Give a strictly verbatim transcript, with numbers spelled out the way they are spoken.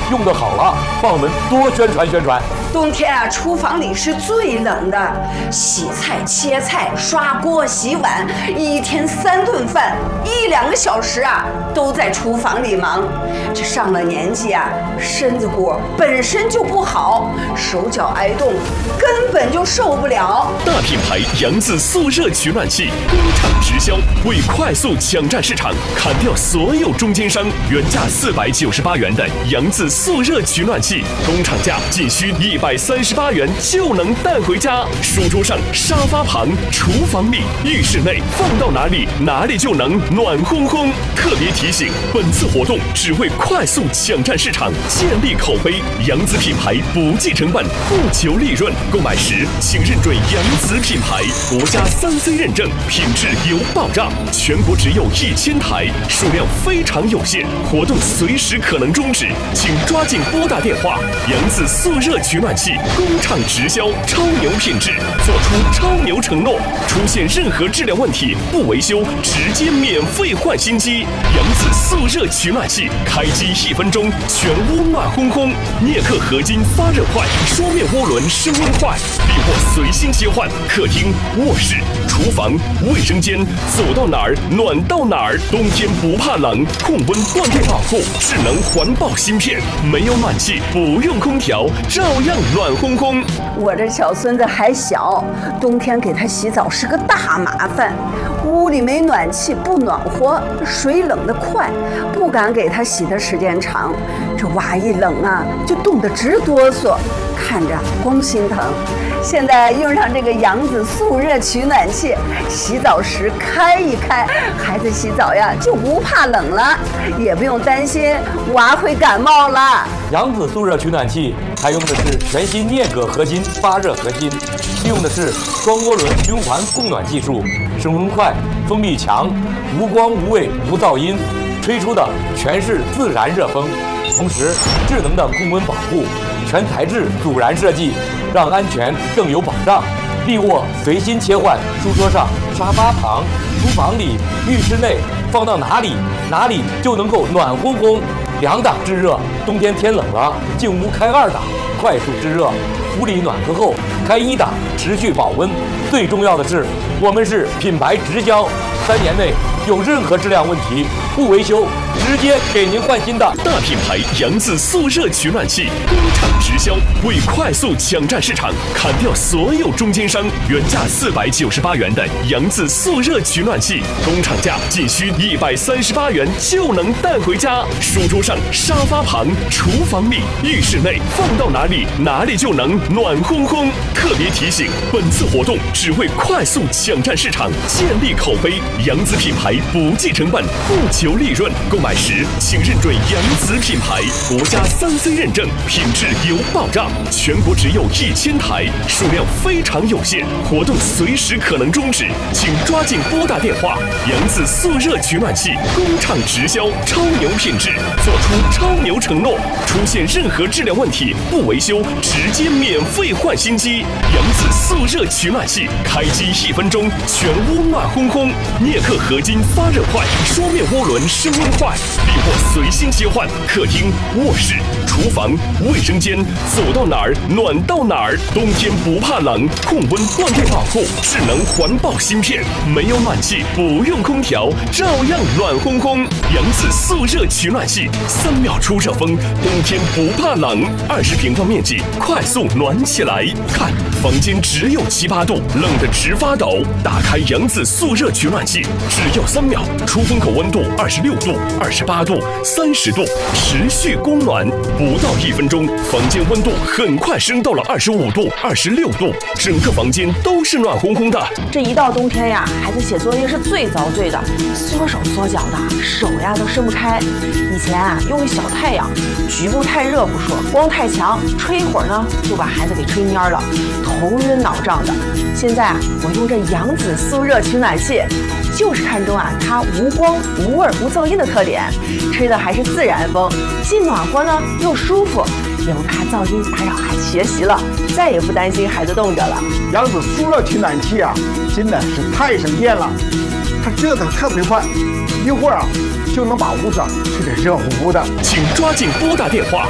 用得好了，帮我们多宣传宣传。 冬天啊，厨房里是最冷的，洗菜、切菜、刷锅、洗碗，一天三顿饭，一两个小时啊，都在厨房里忙。这上了年纪啊，身子骨本身就不好，手脚挨冻，根本就受不了。 大品牌扬子速热取暖器，工厂直销，为快速抢占市场，砍掉所有中间商。原价四百九十八元的扬子速热取暖器，工厂价仅需一百三十八元就能带回家。书桌上、沙发旁、厨房里、浴室内，放到哪里哪里就能暖烘烘。特别提醒，本次活动只为快速抢占市场，建立口碑。扬子品牌不计成本，不求利润。购买时请认准扬子品牌，国家三 C 认证，品质有保障。全国只有一千台，数量非常有限，活动随时可能终止，请抓紧拨打电话。扬子速热取暖器，工厂直销，超牛品质，做出超牛承诺。出现任何质量问题，不维修，直接免费换新机。扬子速热取暖器，开机一分钟，全屋暖烘烘。镍克合金发热快，桌面涡轮升温快，力货随心切换。客厅、卧室、厨房、卫生间，走到哪儿暖到哪儿。冬天不怕冷，控温断电保护，智能环保芯片，没有暖气，不用空调，照样暖烘烘。 我这小孙子还小，冬天给他洗澡是个大麻烦，屋里没暖气，不暖和，水冷得快，不敢给他洗的时间长。这娃一冷啊，就冻得直哆嗦，看着光心疼。现在用上这个扬子速热取暖器，洗澡时开一开，孩子洗澡呀就不怕冷了，也不用担心娃会感冒了。 扬子速热取暖器采用的是全新镍铬合金发热核心，利用的是双涡轮循环供暖技术，升温快，风力强，无光无味无噪音，吹出的全是自然热风，同时智能的控温保护，全材质阻燃设计，让安全更有保障。力握随心切换，书桌上、沙发旁、厨房里、浴室内，放到哪里哪里就能够暖烘烘。两档制热，冬天天冷了，进屋开二档，快速制热；屋里暖和后开一档，持续保温。最重要的是，我们是品牌直销，三年内有任何质量问题不维修，直接给您换新的。 大品牌扬子速热取暖器，工厂直销，为快速抢占市场，砍掉所有中间商。原价四百九十八元的扬子速热取暖器，工厂价仅需一百三十八元就能带回家。书桌上、沙发旁、厨房里、浴室内，放到哪里哪里就能暖烘烘。特别提醒，本次活动只为快速抢占市场，建立口碑。扬子品牌不计成本，不求利润。购买时请认准扬子品牌，国家三 C 认证，品质有保障。全国只有一千台，数量非常有限，活动随时可能终止，请抓紧拨打电话。扬子速热取暖器，工厂直销，超牛品质，做出超牛承诺。出现任何质量问题，不维修，直接免费换新机。扬子速热取暖器，开机一分钟，全屋暖烘烘。镍克合金发热快，桌面涡轮升温快，力货随心切换。客厅、卧室、厨房、卫生间，走到哪儿暖到哪儿。冬天不怕冷，控温断电保护，智能环保芯片，没有暖气，不用空调，照样暖烘烘。扬子速热取暖器，三秒出热风，冬天不怕冷。二十平方面积，快速暖起来。看，房间只有七八度，冷得直发抖。打开扬子速热取暖器，只要三秒，出风口温度二十六度、二十八度、三十度，持续供暖，不到一分钟，房间温度很快升到了二十五度、二十六度，整个房间都是暖烘烘的。 这一到冬天呀，孩子写作业是最遭罪的，缩手缩脚的，手呀都伸不开。以前啊，用个小太阳，局部太热不说，光太强，吹一会儿呢，就把孩子给吹蔫了，头晕脑胀的。现在啊，我用这扬子速热取暖器，就是看中啊它无光、无味、无噪音的特点，吹的还是自然风，既暖和呢又舒服，也不怕噪音打扰孩子学习了，再也不担心孩子冻着了。 扬子速热取暖器啊，真的是太省电了，它热的特别快，一会儿啊就能把屋子吹得热乎乎的。 请抓紧拨打电话。